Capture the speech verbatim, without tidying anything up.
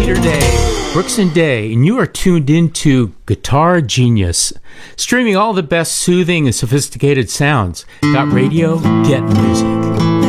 Peter Day, Brooks and Day, and you are tuned into Guitar Genius, streaming all the best soothing and sophisticated sounds. Got radio? Get music.